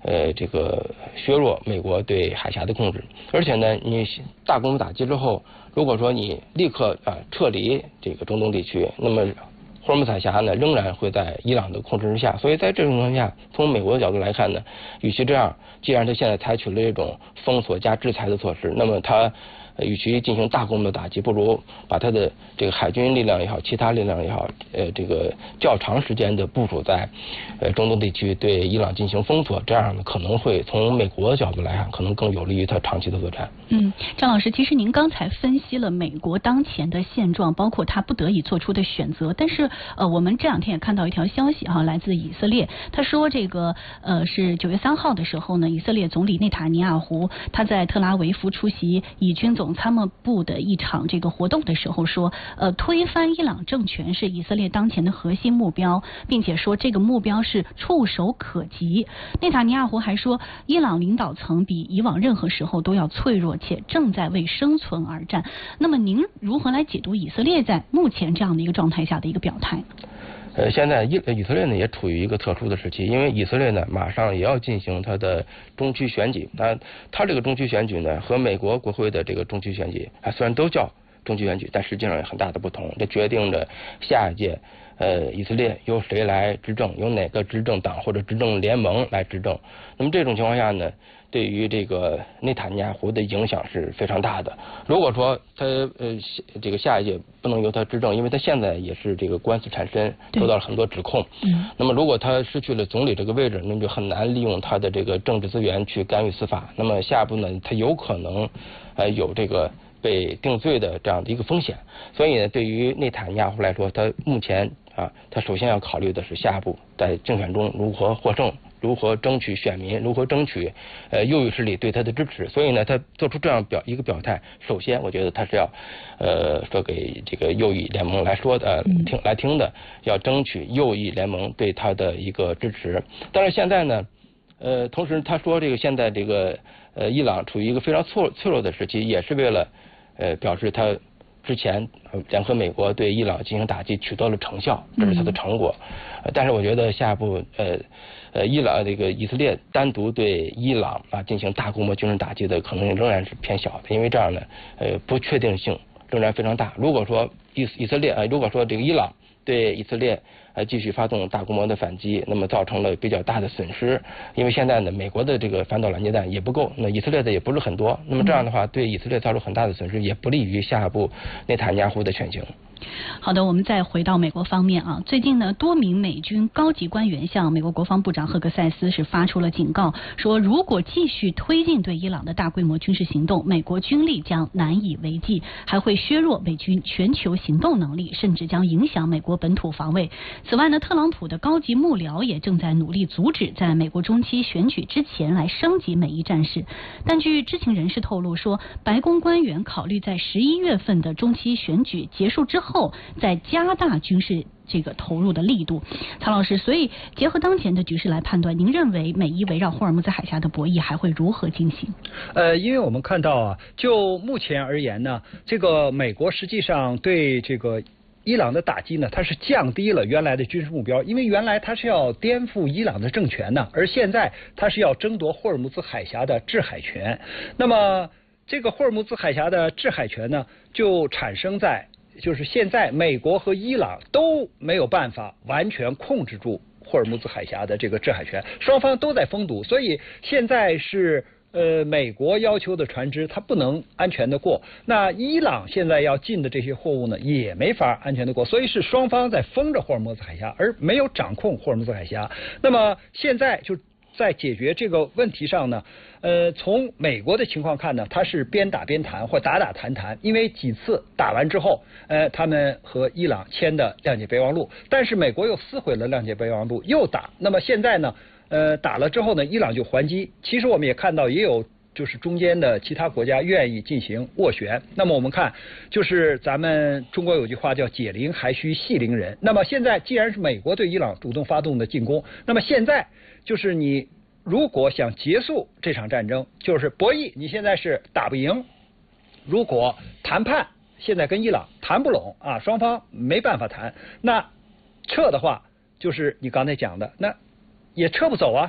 这个削弱美国对海峡的控制。而且呢，你大规模打击之后，如果说你立刻撤离这个中东地区，那么霍尔木兹海峡呢仍然会在伊朗的控制之下。所以在这种情况下，从美国的角度来看呢，与其这样，既然他现在采取了这种封锁加制裁的措施，那么他与其进行大规模的打击，不如把他的这个海军力量也好，其他力量也好，这个较长时间的部署在中东地区，对伊朗进行封锁，这样呢可能会从美国的角度来看，可能更有利于他长期的作战。 张老师，其实您刚才分析了美国当前的现状，包括他不得已做出的选择。但是我们这两天也看到一条消息来自以色列，他说这个是9月3号的时候呢，以色列总理内塔尼亚胡他在特拉维夫出席以军总参谋部的一场这个活动的时候说，推翻伊朗政权是以色列当前的核心目标，并且说这个目标是触手可及。内塔尼亚胡还说，伊朗领导层比以往任何时候都要脆弱，且正在为生存而战。那么您如何来解读以色列在目前这样的一个状态下的一个表态？ 现在以色列呢也处于一个特殊的时期，因为以色列呢马上也要进行它的中期选举。它这个中期选举呢和美国国会的这个中期选举虽然都叫中期选举，但实际上有很大的不同。这决定着下一届以色列由谁来执政，由哪个执政党或者执政联盟来执政。那么这种情况下呢，对于这个内塔尼亚胡的影响是非常大的。如果说他这个下一届不能由他执政，因为他现在也是这个官司缠身，受到了很多指控。那么如果他失去了总理这个位置，那么就很难利用他的这个政治资源去干预司法。那么下一步呢，他有可能有这个被定罪的这样的一个风险。所以呢，对于内塔尼亚胡来说，他目前他首先要考虑的是下一步在竞选中如何获胜，如何争取选民，如何争取右翼势力对他的支持。所以呢，他做出这样一个表态，首先我觉得他是要说给这个右翼联盟来说的听的，要争取右翼联盟对他的一个支持。但是现在呢同时他说这个现在这个伊朗处于一个非常脆弱的时期，也是为了表示他之前联合美国对伊朗进行打击取得了成效，这是他的成果。但是我觉得下一步以色列单独对伊朗进行大规模军事打击的可能性仍然是偏小的，因为这样呢不确定性仍然非常大。如果说以色列如果说这个伊朗对以色列继续发动大规模的反击，那么造成了比较大的损失。因为现在呢，美国的这个反导拦截弹也不够，那以色列的也不是很多，那么这样的话对以色列造成很大的损失，也不利于下一步内塔尼亚胡的选情。 好的，我们再回到美国方面最近呢，多名美军高级官员向美国国防部长赫格塞斯是发出了警告，说如果继续推进对伊朗的大规模军事行动，美国军力将难以为继，还会削弱美军全球行动能力，甚至将影响美国本土防卫。此外呢，特朗普的高级幕僚也正在努力阻止在美国中期选举之前来升级美伊战事。但据知情人士透露说，白宫官员考虑在11月份的中期选举结束之后再加大军事这个投入的力度。曹老师，所以结合当前的局势来判断，您认为美伊围绕霍尔木兹海峡的博弈还会如何进行？ 因为我们看到就目前而言呢，这个美国实际上对这个伊朗的打击呢，它是降低了原来的军事目标，因为原来它是要颠覆伊朗的政权呢，而现在它是要争夺霍尔木兹海峡的制海权。那么这个霍尔木兹海峡的制海权呢，就产生在就是现在美国和伊朗都没有办法完全控制住霍尔木兹海峡的这个制海权，双方都在封堵，所以现在是美国要求的船只它不能安全的过，那伊朗现在要进的这些货物呢也没法安全的过，所以是双方在封着霍尔木兹海峡，而没有掌控霍尔木兹海峡。那么现在就在解决这个问题上呢，从美国的情况看呢，它是边打边谈或打打谈谈，因为几次打完之后，他们和伊朗签的谅解备忘录，但是美国又撕毁了谅解备忘录，又打。那么现在呢，打了之后呢，伊朗就还击。其实我们也看到，也有就是中间的其他国家愿意进行斡旋。那么我们看，就是咱们中国有句话叫解铃还须系铃人。那么现在既然是美国对伊朗主动发动的进攻，那么现在就是你如果想结束这场战争，就是博弈，你现在是打不赢。如果谈判现在跟伊朗谈不拢双方没办法谈，那撤的话就是你刚才讲的，那也撤不走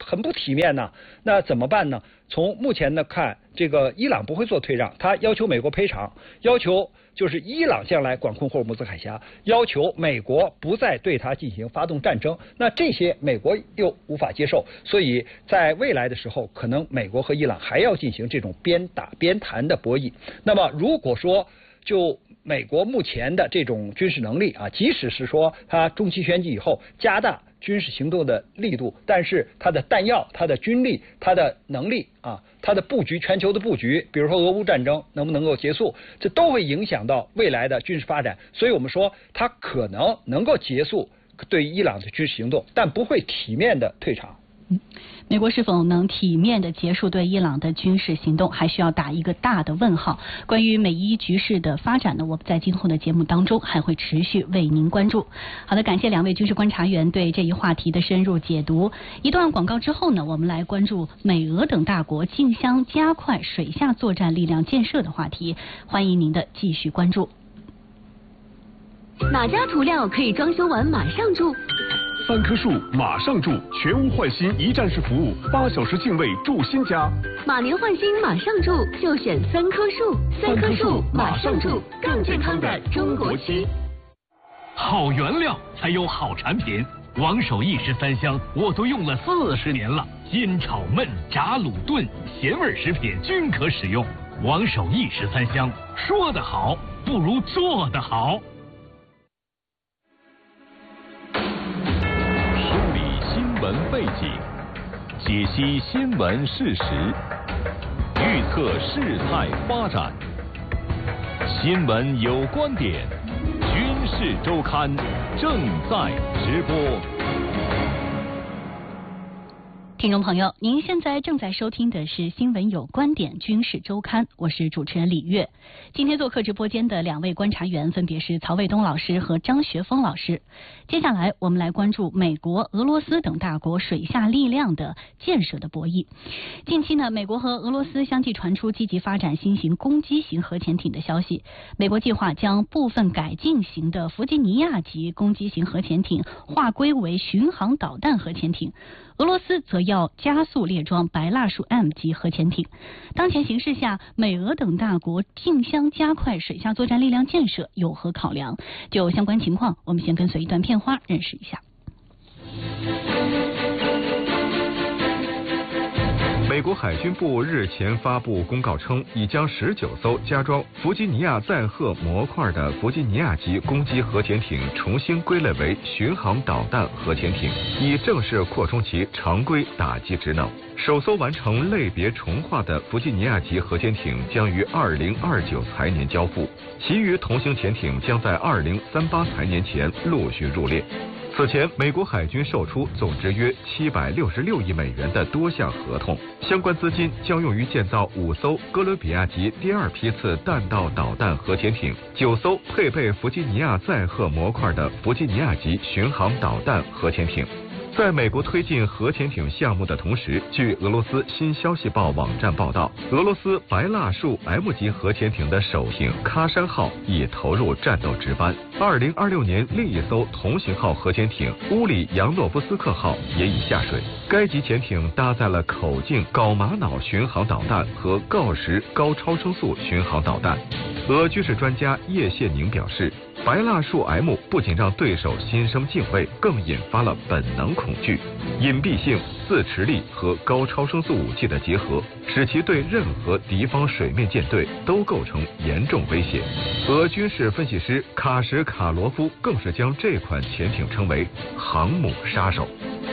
很不体面呢。那怎么办呢？从目前呢看，这个伊朗不会做退让，他要求美国赔偿，要求就是伊朗将来管控霍尔木兹海峡，要求美国不再对他进行发动战争。那这些美国又无法接受，所以在未来的时候，可能美国和伊朗还要进行这种边打边谈的博弈。那么如果说就美国目前的这种军事能力啊，即使是说它中期选举以后加大军事行动的力度，但是它的弹药、它的军力、它的能力啊，它的布局、全球的布局，比如说俄乌战争能不能够结束，这都会影响到未来的军事发展。所以我们说，它可能够结束对伊朗的军事行动，但不会体面的退场。 美国是否能体面地结束对伊朗的军事行动，还需要打一个大的问号。关于美伊局势的发展呢，我们在今后的节目当中还会持续为您关注。好的，感谢两位军事观察员对这一话题的深入解读。一段广告之后呢，我们来关注美俄等大国竞相加快水下作战力量建设的话题，欢迎您的继续关注。 哪家涂料可以装修完马上住 ？3棵树马上住，全屋换新一站式服务，8小时净位住新家。 马年换新马上住，就选3棵树。3棵树马上住，更健康的中国漆。 好原料才有好产品，王守义13香我都用了40年了，煎炒焖炸卤炖咸味食品均可使用。王守义13香，说得好不如做得好。 新闻背景，解析新闻事实，预测事态发展。新闻有观点，军事周刊正在直播。 听众朋友，您现在正在收听的是新闻有观点军事周刊，我是主持人李月。今天做客直播间的两位观察员分别是曹卫东老师和张学峰老师。接下来我们来关注美国、俄罗斯等大国水下力量的建设的博弈。近期呢，美国和俄罗斯相继传出积极发展新型攻击型核潜艇的消息。美国计划将部分改进型的弗吉尼亚级攻击型核潜艇划归为巡航导弹核潜艇。俄罗斯则要加速列装白蜡树 M 级核潜艇。当前形势下，美俄等大国竞相加快水下作战力量建设有何考量？就相关情况，我们先跟随一段片花认识一下。 美国海军部日前发布公告称，已将19艘加装弗吉尼亚载荷模块的弗吉尼亚级攻击核潜艇重新归类为巡航导弹核潜艇，以正式扩充其常规打击职能。首艘完成类别重划的弗吉尼亚级核潜艇将于2029财年交付，其余同型潜艇将在2038财年前陆续入列。此前，美国海军售出总值约766亿美元的多项合同，相关资金将用于建造5艘哥伦比亚级第2批次弹道导弹核潜艇、9艘配备弗吉尼亚载荷模块的弗吉尼亚级巡航导弹核潜艇。在美国推进核潜艇项目的同时，据俄罗斯新消息报网站报道，俄罗斯白蜡树 M 级核潜艇的首艇喀山号已投入战斗值班。2026年，另一艘同型号核潜艇乌里扬诺夫斯克号也已下水。该级潜艇搭载了口径睾玛瑙巡航导弹和锆石高超声速巡航导弹。俄军事专家叶谢宁表示，白蜡树 M 不仅让对手心生敬畏，更引发了本能恐惧。隐蔽性、自持力和高超声速武器的结合，使其对任何敌方水面舰队都构成严重威胁。俄军事分析师卡什卡罗夫更是将这款潜艇称为航母杀手。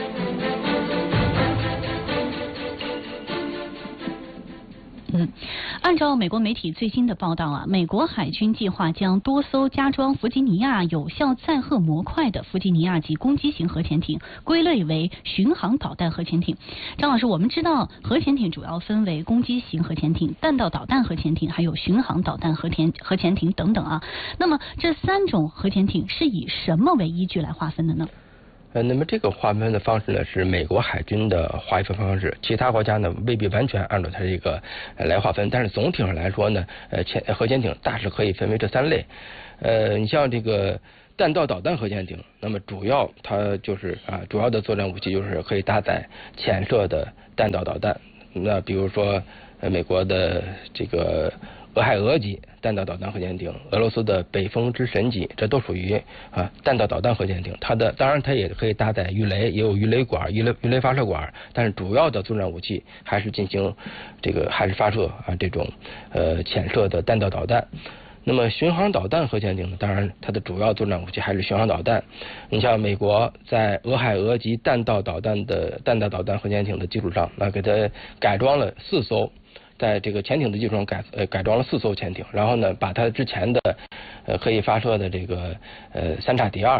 按照美国媒体最新的报道啊，美国海军计划将多艘加装弗吉尼亚有效载荷模块的弗吉尼亚级攻击型核潜艇归类为巡航导弹核潜艇。张老师，我们知道核潜艇主要分为攻击型核潜艇、弹道导弹核潜艇，还有巡航导弹核潜艇等等啊。那么这3种核潜艇是以什么为依据来划分的呢？ 那么这个划分的方式呢，是美国海军的划分方式，其他国家呢未必完全按照它这个来划分，但是总体上来说呢，核潜艇大致可以分为这3类。你像这个弹道导弹核潜艇，那么主要它就是主要的作战武器就是可以搭载潜射的弹道导弹。那比如说美国的这个俄亥俄级弹道导弹核潜艇，俄罗斯的北风之神级，这都属于弹道导弹核潜艇。当然它也可以搭载鱼雷，也有鱼雷管、鱼雷发射管，但是主要的作战武器还是进行还是发射这种潜射的弹道导弹。那么巡航导弹核潜艇呢，当然它的主要作战武器还是巡航导弹。你像美国在俄亥俄级弹道导弹核潜艇的基础上，给它改装了4艘，在这个潜艇的基础上改装了4艘潜艇，然后呢把它之前的可以发射的这个三叉戟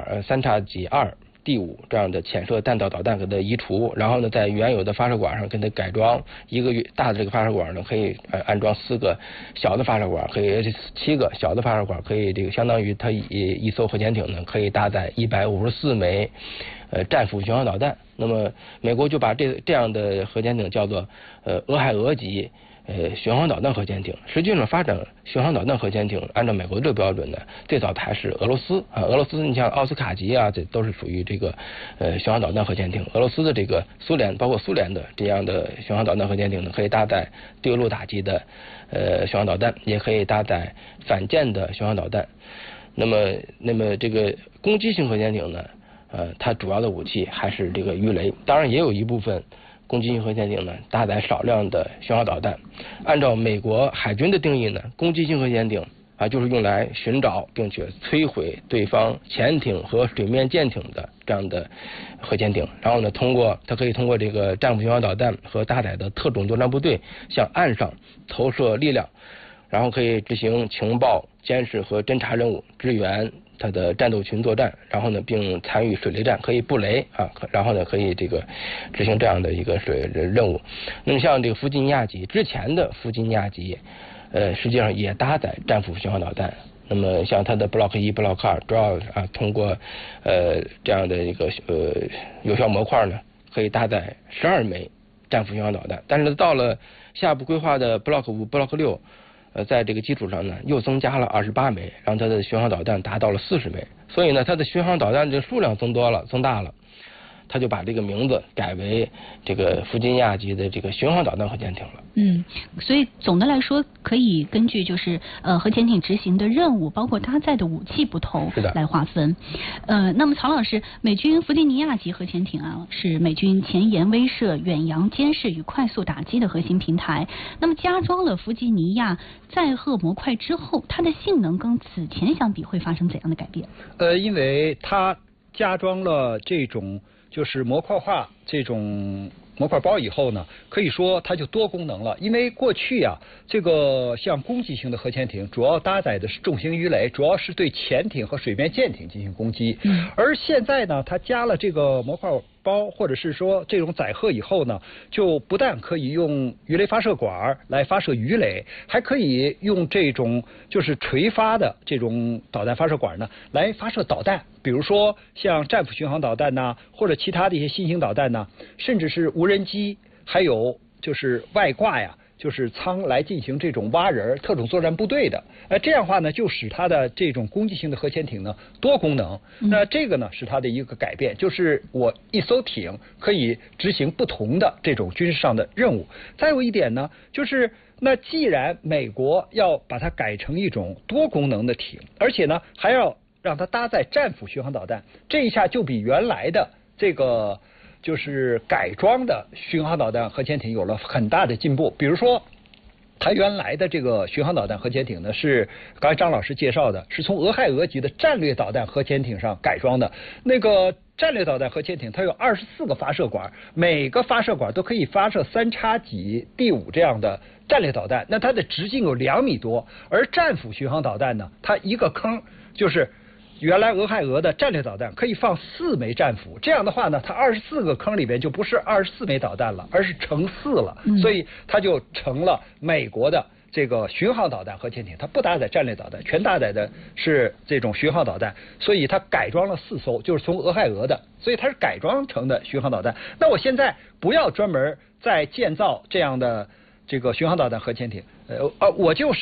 2第5这样的潜射弹道导弹给它移除，然后呢在原有的发射管上给它改装一个大的这个发射管呢可以安装4个小的发射管，可以7个小的发射管，可以相当于它一艘核潜艇呢可以搭载154枚战斧巡航导弹。那么美国就把这样的核潜艇叫做俄亥俄级巡航导弹核潜艇。实际上发展巡航导弹核潜艇按照美国的这个标准呢，最早的还是俄罗斯俄罗斯你像奥斯卡级这都是属于这个巡航导弹核潜艇。俄罗斯的这个包括苏联的这样的巡航导弹核潜艇呢，可以搭载对陆打击的巡航导弹，也可以搭载反舰的巡航导弹。那么这个攻击性核潜艇呢，它主要的武器还是这个鱼雷，当然也有一部分攻击性核潜艇呢搭载少量的巡航导弹。按照美国海军的定义呢，攻击性核潜艇就是用来寻找并且摧毁对方潜艇和水面舰艇的这样的核潜艇。然后呢，它可以通过这个战斧巡航导弹和搭载的特种作战部队向岸上投射力量，然后可以执行情报、监视和侦察任务，支援它的战斗群作战，然后呢并参与水雷战，可以布雷然后呢可以执行这样的一个任务。那么像这个弗吉尼亚级之前的弗吉尼亚级实际上也搭载战斧巡航导弹。那么像它的 Block 1、Block 2主要通过这样的一个有效模块呢，可以搭载12枚战斧巡航导弹。但是到了下一步规划的 Block 5、Block 6在这个基础上呢，又增加了28枚，让它的巡航导弹达到了40枚。所以呢，它的巡航导弹的数量增大了，他就把这个名字改为这个弗吉尼亚级的这个巡航导弹核潜艇了。 所以总的来说，可以根据核潜艇执行的任务，包括搭载的武器不同来划分。那么曹老师，美军弗吉尼亚级核潜艇是美军前沿威慑、远洋监视与快速打击的核心平台。那么加装了弗吉尼亚载荷模块之后，它的性能跟此前相比会发生怎样的改变？ 因为它加装了这种就是模块化这种模块包以后呢，可以说它就多功能了。因为过去这个像攻击性的核潜艇主要搭载的是重型鱼雷，主要是对潜艇和水面舰艇进行攻击。而现在呢，它加了这个模块包或者是说这种载荷以后呢，就不但可以用鱼雷发射管来发射鱼雷，还可以用这种就是垂发的这种导弹发射管呢来发射导弹，比如说像战斧巡航导弹或者其他的一些新型导弹甚至是无人机，还有就是外挂就是舱来进行这种挖人特种作战部队的。这样的话呢，就使它的这种攻击性的核潜艇呢多功能。那这个呢是它的一个改变，就是我一艘艇可以执行不同的这种军事上的任务。再有一点呢，就是那既然美国要把它改成一种多功能的艇，而且呢还要让它搭载战斧巡航导弹，这一下就比原来的这个就是改装的巡航导弹核潜艇有了很大的进步。比如说它原来的这个巡航导弹核潜艇呢，是刚才张老师介绍的，是从俄亥俄级的战略导弹核潜艇上改装的。那个战略导弹核潜艇它有24个发射管，每个发射管都可以发射3叉戟第5这样的战略导弹，那它的直径有2米多。而战斧巡航导弹呢，它一个坑就是原来俄亥俄的战略导弹可以放4枚战斧，这样的话呢，它24个坑里边就不是24枚导弹了，而是乘4了，所以它就成了美国的这个巡航导弹核潜艇，它不搭载战略导弹，全搭载的是这种巡航导弹，所以它改装了4艘，就是从俄亥俄的，所以它是改装成的巡航导弹。那我现在不要专门再建造这样的这个巡航导弹核潜艇，我就是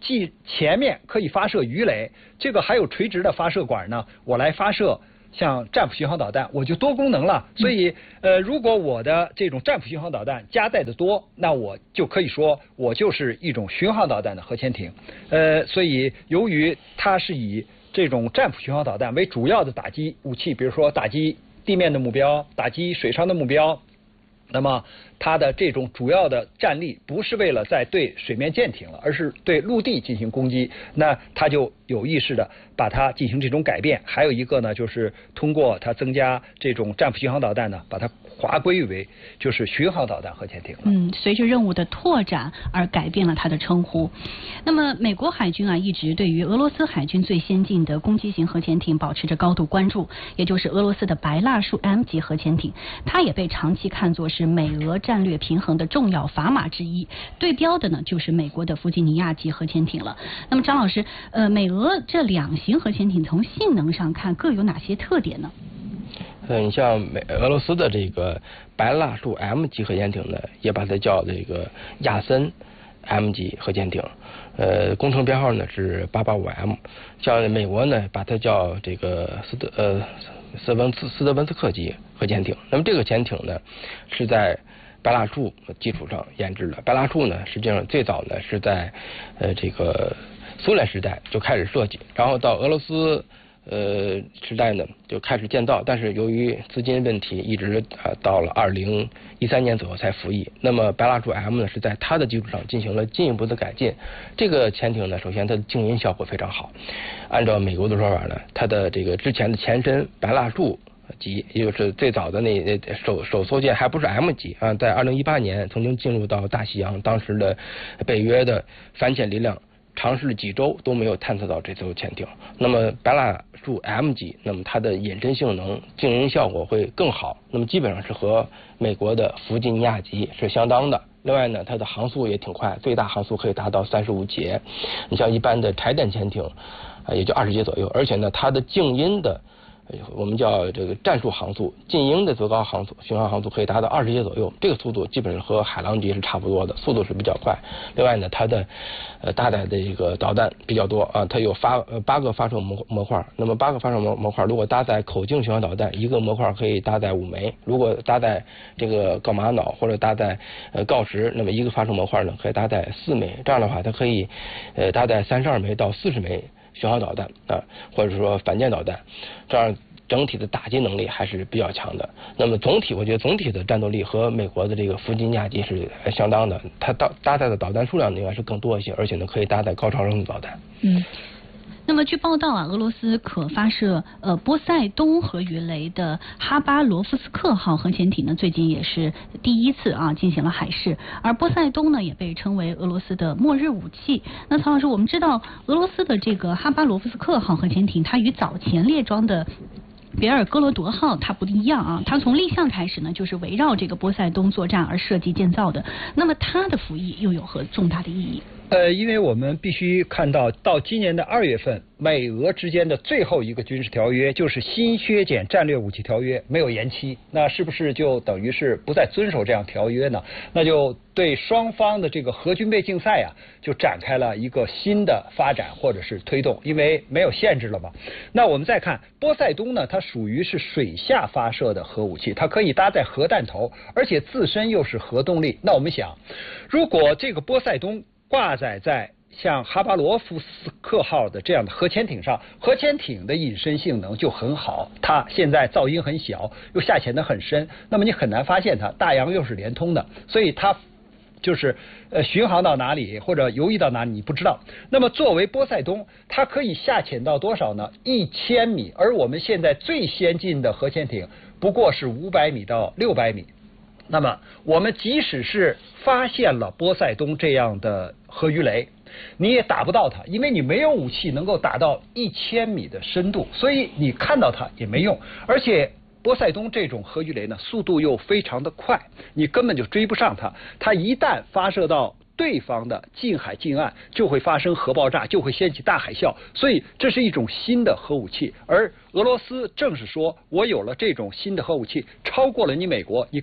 既前面可以发射鱼雷，这个还有垂直的发射管呢，我来发射像战斧巡航导弹，我就多功能了。所以如果我的这种战斧巡航导弹加载的多，那我就可以说我就是一种巡航导弹的核潜艇。所以由于它是以这种战斧巡航导弹为主要的打击武器，比如说打击地面的目标，打击水上的目标，那么它的这种主要的战力不是为了在对水面舰艇了，而是对陆地进行攻击，那它就有意识的把它进行这种改变。还有一个呢，就是通过它增加这种战斧巡航导弹呢，把它划归为就是巡航导弹核潜艇了。 随着任务的拓展而改变了它的称呼。那么美国海军啊，一直对于俄罗斯海军最先进的攻击型核潜艇保持着高度关注，也就是俄罗斯的白蜡树 M 级核潜艇，它也被长期看作是美俄战略平衡的重要砝码之一。对标的呢，就是美国的弗吉尼亚级核潜艇了。那么张老师，美俄这两型核潜艇从性能上看各有哪些特点呢？ 你像俄罗斯的这个白蜡树 M 级核潜艇呢，也把它叫这个亚森 M 级核潜艇，工程编号呢是885M。像美国呢，把它叫这个斯德文斯克级核潜艇。那么这个潜艇呢，是在白蜡树基础上研制的。白蜡树呢，实际上最早呢是在这个苏联时代就开始设计，然后到俄罗斯时代呢就开始建造，但是由于资金问题，一直到了2013年左右才服役。那么白蜡树 M 呢是在它的基础上进行了进一步的改进。这个潜艇呢，首先它的静音效果非常好，按照美国的说法呢，它的这个之前的前身白蜡树级，也就是最早的那首艘舰还不是 M 级啊，在2018年曾经进入到大西洋，当时的北约的反潜力量尝试了几周都没有探测到这艘潜艇。那么白蜡树 M 级，那么它的隐身性能、静音效果会更好，那么基本上是和美国的弗吉尼亚级是相当的。另外呢，它的航速也挺快，最大航速可以达到35节。你像一般的柴电潜艇也就20节左右，而且呢，它的静音的我们叫这个战术航速，静音的最高航速巡航航速可以达到20节左右，这个速度基本上和海狼级是差不多的，速度是比较快。另外呢，它的搭载的这个导弹比较多啊，它有8个发射模块，那么8个发射模块如果搭载口径巡航导弹，一个模块可以搭载5枚；如果搭载这个锆玛瑙或者搭载锆石，那么一个发射模块呢可以搭载4枚。这样的话，它可以搭载32枚到40枚巡航导弹啊，或者说反舰导弹，这样整体的打击能力还是比较强的。那么我觉得总体的战斗力和美国的这个弗吉尼亚级是相当的，它搭载的导弹数量应该是更多一些，而且呢可以搭载高超声速导弹。 那么据报道啊，俄罗斯可发射波塞冬核鱼雷的哈巴罗夫斯克号核潜艇呢，最近也是第一次进行了海试。而波塞冬呢，也被称为俄罗斯的末日武器。那曹老师，我们知道俄罗斯的这个哈巴罗夫斯克号核潜艇，它与早前列装的别尔哥罗德号它不一样啊，它从立项开始呢，就是围绕这个波塞冬作战而设计建造的。那么它的服役又有何重大的意义？ 因为我们必须看到今年的2月份，美俄之间的最后一个军事条约就是新削减战略武器条约没有延期，那是不是就等于是不再遵守这样条约呢？那就对双方的这个核军备竞赛就展开了一个新的发展或者是推动，因为没有限制了嘛。那我们再看波塞冬呢，它属于是水下发射的核武器，它可以搭载核弹头，而且自身又是核动力。那我们想，如果这个波塞冬挂载在像哈巴罗夫斯克号的这样的核潜艇上，核潜艇的隐身性能就很好，它现在噪音很小，又下潜得很深，那么你很难发现它，大洋又是连通的，所以它就是巡航到哪里或者游弋到哪里你不知道。那么作为波塞冬，它可以下潜到多少呢？1000米，而我们现在最先进的核潜艇不过是500米到600米。那么我们即使是发现了波塞冬这样的核鱼雷，你也打不到它，因为你没有武器能够打到1000米的深度，所以你看到它也没用。而且波塞冬这种核鱼雷呢，速度又非常的快，你根本就追不上它。它一旦发射到对方的近海近岸，就会发生核爆炸，就会掀起大海啸，所以这是一种新的核武器。而俄罗斯正是说，我有了这种新的核武器，超过了你美国，你